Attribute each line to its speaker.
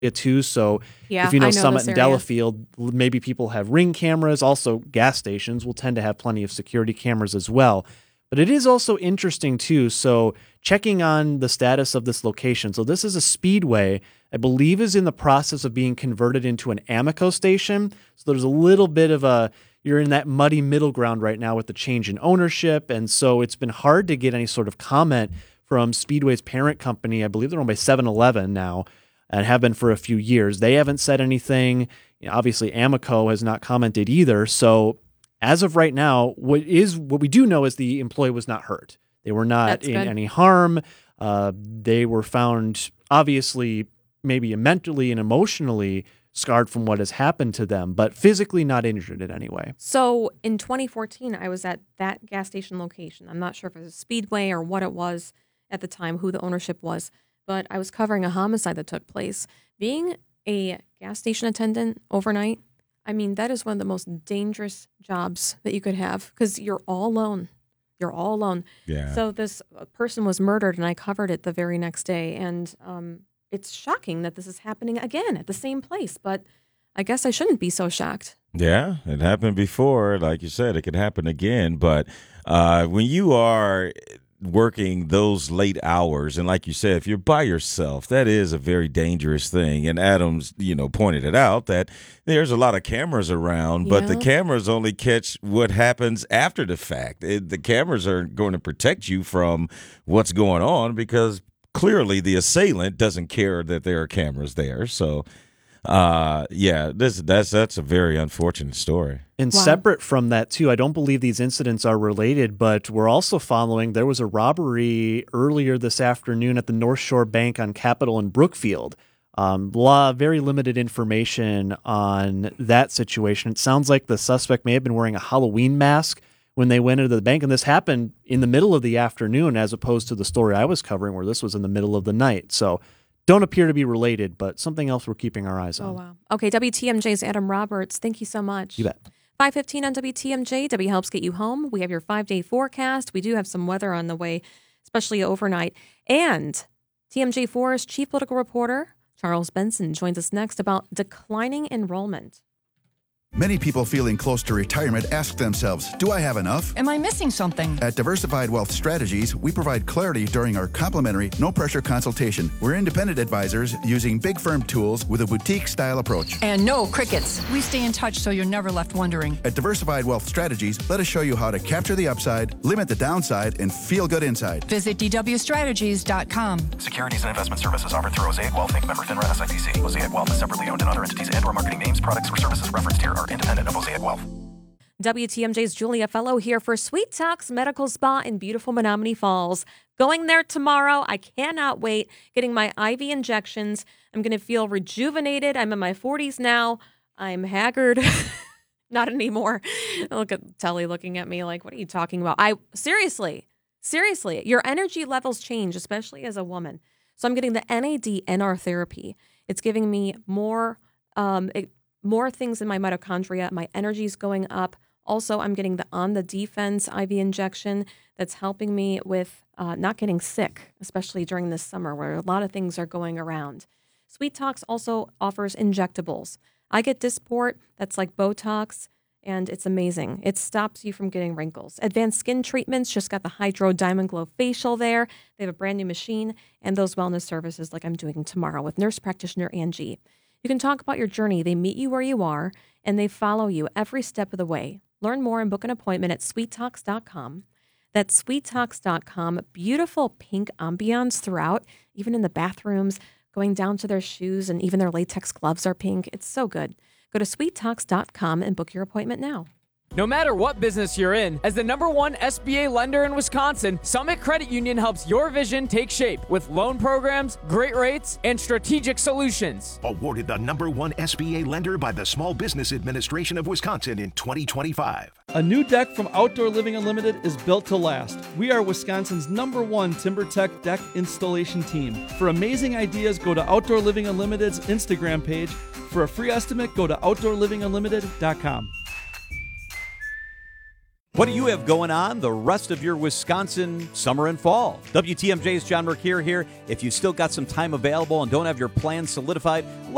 Speaker 1: it too. So
Speaker 2: Yeah,
Speaker 1: if you know
Speaker 2: I know
Speaker 1: Summit
Speaker 2: this
Speaker 1: and
Speaker 2: area.
Speaker 1: Delafield, maybe people have Ring cameras. Also, gas stations will tend to have plenty of security cameras as well. But it is also interesting too. So checking on the status of this location. So this is a speedway, I believe is in the process of being converted into an Amoco station. So there's a little bit of you're in that muddy middle ground right now with the change in ownership. And so it's been hard to get any sort of comment from Speedway's parent company. I believe they're owned by 7-Eleven now and have been for a few years. They haven't said anything. Obviously, Amoco has not commented either. So as of right now, what we do know is the employee was not hurt. They were not
Speaker 2: That's
Speaker 1: in
Speaker 2: good.
Speaker 1: any harm. They were found, obviously, maybe mentally and emotionally scarred from what has happened to them, but physically not injured in any way.
Speaker 2: So in 2014, I was at that gas station location. I'm not sure if it was a Speedway or what it was at the time, who the ownership was, but I was covering a homicide that took place. Being a gas station attendant overnight, I mean, that is one of the most dangerous jobs that you could have because you're all alone. You're all alone.
Speaker 3: Yeah.
Speaker 2: So this person was murdered, and I covered it the very next day. And it's shocking that this is happening again at the same place, but I guess I shouldn't be so shocked.
Speaker 3: Yeah, it happened before. Like you said, it could happen again. But when you are working those late hours, and like you said, if you're by yourself, that is a very dangerous thing. And Adams, pointed it out that there's a lot of cameras around, but the
Speaker 2: Yeah.
Speaker 3: cameras only catch what happens after the fact. The cameras are going to protect you from what's going on because clearly the assailant doesn't care that there are cameras there. So that's a very unfortunate story.
Speaker 1: And
Speaker 2: Wow.
Speaker 1: separate from that, too, I don't believe these incidents are related, but we're also following, there was a robbery earlier this afternoon at the North Shore Bank on Capitol in Brookfield. Very limited information on that situation. It sounds like the suspect may have been wearing a Halloween mask when they went into the bank, and this happened in the middle of the afternoon as opposed to the story I was covering where this was in the middle of the night. So don't appear to be related, but something else we're keeping our eyes on.
Speaker 2: Oh, wow. Okay, WTMJ's Adam Roberts. Thank you so much.
Speaker 1: You bet.
Speaker 2: 5:15 on WTMJ. W helps get you home. We have your 5-day forecast. We do have some weather on the way, especially overnight. And TMJ4's chief political reporter, Charles Benson, joins us next about declining enrollment.
Speaker 4: Many people feeling close to retirement ask themselves, do I have enough?
Speaker 5: Am I missing something?
Speaker 4: At Diversified Wealth Strategies, we provide clarity during our complimentary, no-pressure consultation. We're independent advisors using big firm tools with a boutique-style approach.
Speaker 5: And no crickets. We stay in touch so you're never left wondering.
Speaker 4: At Diversified Wealth Strategies, let us show you how to capture the upside, limit the downside, and feel good inside.
Speaker 5: Visit dwstrategies.com.
Speaker 6: Securities and investment services offered through Mosaic Wealth Inc. Member FINRA SIPC. Mosaic Wealth is separately owned, and other entities and/or marketing names, products, or services referenced here are independent of Mosaic Wealth.
Speaker 2: WTMJ's Julia Fellow here for Sweet Talks Medical Spa in beautiful Menominee Falls. Going there tomorrow. I cannot wait. Getting my IV injections. I'm going to feel rejuvenated. I'm in my 40s now. I'm haggard. Not anymore. Look at Telly looking at me like, what are you talking about? Seriously, your energy levels change, especially as a woman. So I'm getting the NAD/NR therapy. It's giving me more things in my mitochondria. My energy's going up. Also, I'm getting the On the Defense IV injection that's helping me with not getting sick, especially during this summer where a lot of things are going around. Sweet Talks also offers injectables. I get Dysport, that's like Botox, and it's amazing. It stops you from getting wrinkles. Advanced Skin Treatments just got the Hydro Diamond Glow Facial there. They have a brand new machine and those wellness services like I'm doing tomorrow with nurse practitioner Angie. You can talk about your journey. They meet you where you are, and they follow you every step of the way. Learn more and book an appointment at sweettalks.com. That's sweettalks.com. Beautiful pink ambiance throughout, even in the bathrooms, going down to their shoes, and even their latex gloves are pink. It's so good. Go to sweettalks.com and book your appointment now.
Speaker 7: No matter what business you're in, as the #1 SBA lender in Wisconsin, Summit Credit Union helps your vision take shape with loan programs, great rates, and strategic solutions.
Speaker 8: Awarded the #1 SBA lender by the Small Business Administration of Wisconsin in 2025.
Speaker 9: A new deck from Outdoor Living Unlimited is built to last. We are Wisconsin's #1 TimberTech deck installation team. For amazing ideas, go to Outdoor Living Unlimited's Instagram page. For a free estimate, go to OutdoorLivingUnlimited.com.
Speaker 10: What do you have going on the rest of your Wisconsin summer and fall? WTMJ's John Mercure here. If you still got some time available and don't have your plans solidified,